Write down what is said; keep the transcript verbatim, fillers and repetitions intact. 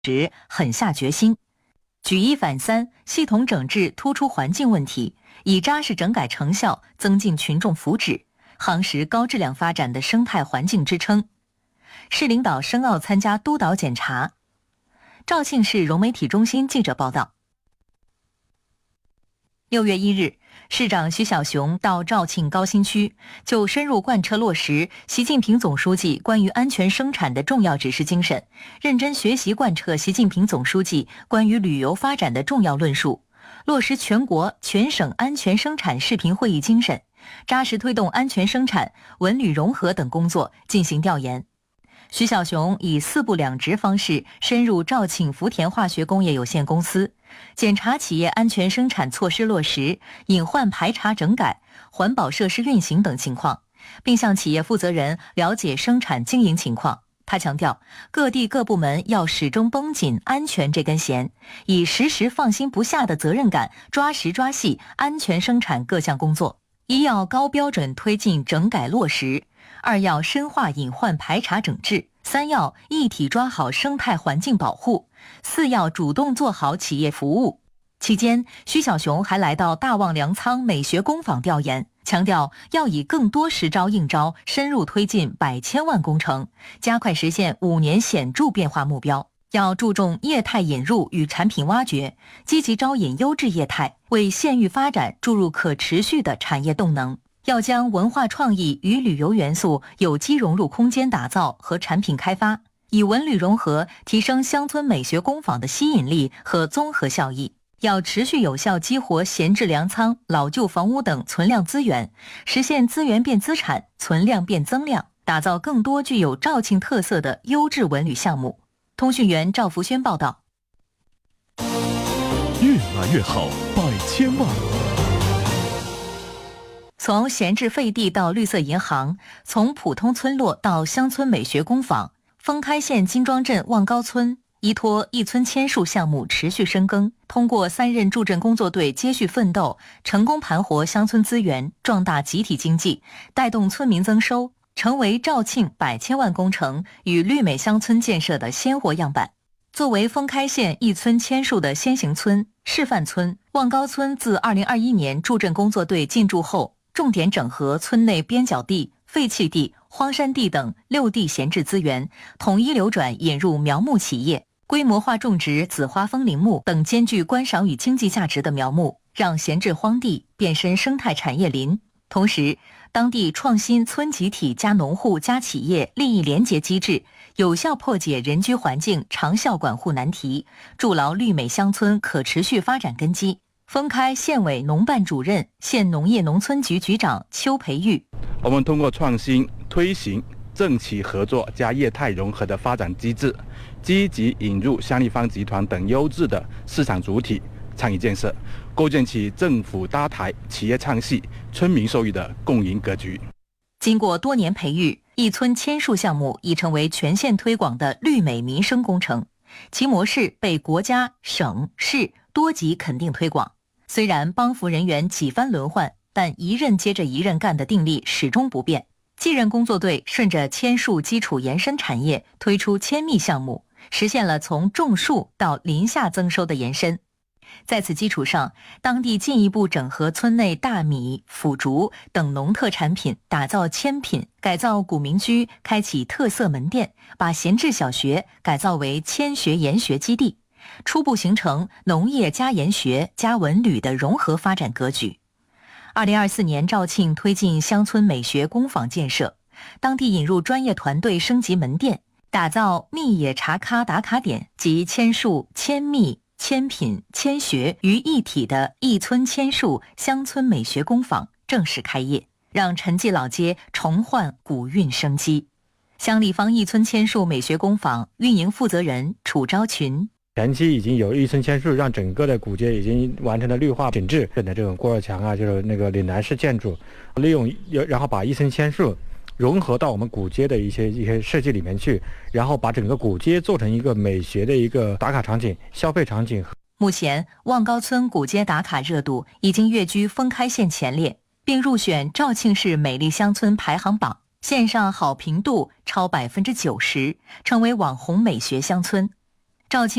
时狠下决心，举一反三，系统整治突出环境问题，以扎实整改成效增进群众福祉，夯实高质量发展的生态环境支撑。市领导申奥参加督导检查。肇庆市融媒体中心记者报道。六月一日，市长徐小熊到肇庆高新区，就深入贯彻落实习近平总书记关于安全生产的重要指示精神，认真学习贯彻习近平总书记关于旅游发展的重要论述，落实全国全省安全生产视频会议精神，扎实推动安全生产、文旅融合等工作进行调研。徐小熊以四部两职方式深入肇庆福田化学工业有限公司，检查企业安全生产措施落实、隐患排查整改、环保设施运行等情况，并向企业负责人了解生产经营情况。他强调，各地各部门要始终绷紧安全这根弦，以时时放心不下的责任感，抓实抓细安全生产各项工作。一要高标准推进整改落实，二要深化隐患排查整治，三要一体抓好生态环境保护，四要主动做好企业服务。期间，徐小熊还来到大望粮仓美学工坊调研，强调要以更多实招硬招，深入推进百千万工程，加快实现五年显著变化目标。要注重业态引入与产品挖掘，积极招引优质业态，为县域发展注入可持续的产业动能。要将文化创意与旅游元素有机融入空间打造和产品开发，以文旅融合提升乡村美学工坊的吸引力和综合效益。要持续有效激活闲置粮仓、老旧房屋等存量资源，实现资源变资产、存量变增量，打造更多具有肇庆特色的优质文旅项目。通讯员赵福轩报道。 越来越好，百千万。 从闲置废地到绿色银行，从普通村落到乡村美学工坊，封开县金庄镇望高村依托一村千树项目持续深耕，通过三任助镇工作队接续奋斗，成功盘活乡村资源，壮大集体经济，带动村民增收，成为肇庆百千万工程与绿美乡村建设的鲜活样板。作为封开县一村千树的先行村、示范村，望高村自二零二一年助镇工作队进驻后，重点整合村内边角地、废弃地、荒山地等六地闲置资源，统一流转引入苗木企业，规模化种植紫花风铃木等兼具观赏与经济价值的苗木，让闲置荒地变身生态产业林。同时，当地创新村集体加农户加企业利益联结机制，有效破解人居环境长效管护难题，筑牢绿美乡村可持续发展根基。封开县委农办主任、县农业农村局局长邱培玉。 我们通过创新推行政企合作加业态融合的发展机制，积极引入香立方集团等优质的市场主体参与建设，构建起政府搭台、企业唱戏、村民受益的共赢格局。 经过多年培育，一村千树项目已成为全县推广的绿美民生工程，其模式被国家、省、市多级肯定推广。虽然帮扶人员几番轮换，但一任接着一任干的定力始终不变。继任工作队顺着千树基础延伸产业推出千蜜项目，实现了从种树到林下增收的延伸。在此基础上，当地进一步整合村内大米、腐竹等农特产品，打造千品，改造古民居，开启特色门店，把闲置小学改造为千学研学基地，初步形成农业加研学加文旅的融合发展格局。二零二四年，肇庆推进乡村美学工坊建设，当地引入专业团队升级门店，打造蜜野茶咖打卡点及千树、千蜜、千品、千学于一体的一村千树乡村美学工坊正式开业，让陈记老街重焕古韵生机。香立方一村千树美学工坊运营负责人楚昭群。 前期已经有一村千树，让整个的古街已经完成了绿化整治的这种过热墙啊，就是那个岭南式建筑，利用然后把一村千树融合到我们古街的一些一些设计里面去，然后把整个古街做成一个美学的一个打卡场景、消费场景。 目前，望高村古街打卡热度已经跃居封开县前列，并入选肇庆市美丽乡村排行榜，线上好评度超百分之九十，成为网红美学乡村。 肇庆